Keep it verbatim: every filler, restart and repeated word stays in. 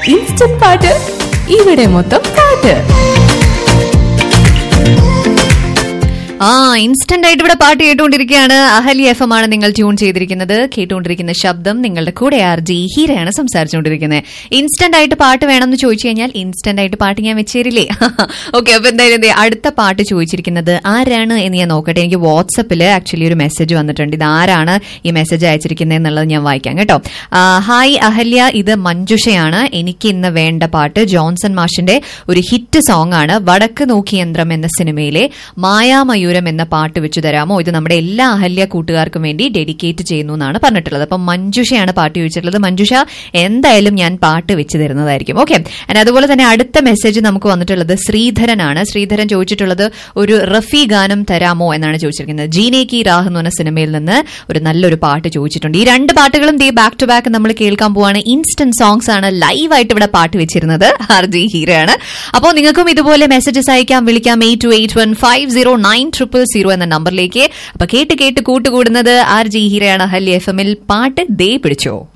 Instant പാട്ട് ഇവിടെ മൊത്തം പാട്ട്. ആ ഇൻസ്റ്റന്റ് ആയിട്ട് ഇവിടെ പാട്ട് കേട്ടുകൊണ്ടിരിക്കുകയാണ്. അഹല്യ എഫ് എം ആണ് നിങ്ങൾ ട്യൂൺ ചെയ്തിരിക്കുന്നത്. കേട്ടുകൊണ്ടിരിക്കുന്ന ശബ്ദം നിങ്ങളുടെ കൂടെ ആർ ജി ഹീരയാണ് സംസാരിച്ചുകൊണ്ടിരിക്കുന്നത്. ഇൻസ്റ്റന്റ് ആയിട്ട് പാട്ട് വേണമെന്ന് ചോദിച്ചു കഴിഞ്ഞാൽ ഇൻസ്റ്റന്റ് ആയിട്ട് പാട്ട് ഞാൻ വെച്ചേരില്ലേ? ഓക്കെ, അപ്പൊ എന്തായാലും അടുത്ത പാട്ട് ചോദിച്ചിരിക്കുന്നത് ആരാണ് എന്ന് ഞാൻ നോക്കട്ടെ. എനിക്ക് വാട്സപ്പിൽ ആക്ച്വലി ഒരു മെസ്സേജ് വന്നിട്ടുണ്ട്. ഇത് ആരാണ് ഈ മെസ്സേജ് അയച്ചിരിക്കുന്നത് എന്നുള്ളത് ഞാൻ വായിക്കാം കേട്ടോ. ഹായ് അഹല്യ, ഇത് മഞ്ജുഷയാണ്. എനിക്ക് ഇന്ന് വേണ്ട പാട്ട് ജോൺസൺ മാഷിന്റെ ഒരു ഹിറ്റ് സോങ് ആണ്, വടക്ക് നോക്കി യന്ത്രം എന്ന സിനിമയിലെ മായാമയൂർ എന്ന പാട്ട് വെച്ചു തരാമോ? ഇത് നമ്മുടെ എല്ലാ അഹല്യ കൂട്ടുകാർക്കും വേണ്ടി ഡെഡിക്കേറ്റ് ചെയ്യുന്നു എന്നാണ് പറഞ്ഞിട്ടുള്ളത്. അപ്പം മഞ്ജുഷയാണ് പാട്ട് ചോദിച്ചിട്ടുള്ളത്. മഞ്ജുഷ, എന്തായാലും ഞാൻ പാട്ട് വെച്ച് തരുന്നതായിരിക്കും. ഓക്കെ, അതുപോലെ തന്നെ അടുത്ത മെസ്സേജ് നമുക്ക് വന്നിട്ടുള്ളത് ശ്രീധരനാണ്. ശ്രീധരൻ ചോദിച്ചിട്ടുള്ളത് ഒരു റഫി ഗാനം തരാമോ എന്നാണ് ചോദിച്ചിരിക്കുന്നത്. ജീനെ കി രാഹ് എന്ന് പറഞ്ഞ സിനിമയിൽ നിന്ന് ഒരു നല്ലൊരു പാട്ട് ചോദിച്ചിട്ടുണ്ട്. ഈ രണ്ട് പാട്ടുകളും ദേ ബാക്ക് ടു ബാക്ക് നമ്മൾ കേൾക്കാൻ പോവാണ്. ഇൻസ്റ്റന്റ് സോങ്സ് ആണ് ലൈവായിട്ട് ഇവിടെ പാട്ട് വെച്ചിരുന്നത് ആർ ജി ഹീരയാണ്. അപ്പോൾ നിങ്ങൾക്കും ഇതുപോലെ മെസ്സേജസ് അയക്കാം, വിളിക്കാം eight to eight one five zero nine triple zero എന്ന നമ്പറിലേക്ക്. അപ്പൊ കേട്ട് കേട്ട് കൂട്ടുകൂടുന്നത് ആർ ജി ഹീരയാണ്. അഹല്യ എഫ് എമ്മിൽ പാട്ട് ദേ പിടിച്ചോ.